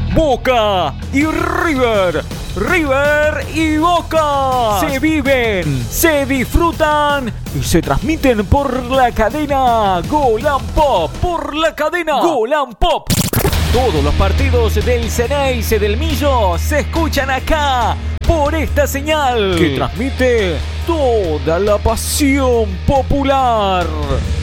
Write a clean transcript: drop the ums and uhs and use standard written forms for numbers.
Boca y River. River y Boca se viven, se disfrutan y se transmiten por la cadena Gol and Pop. Por la cadena Gol and Pop. Todos los partidos del Ceneice del Millo se escuchan acá por esta señal que transmite toda la pasión popular.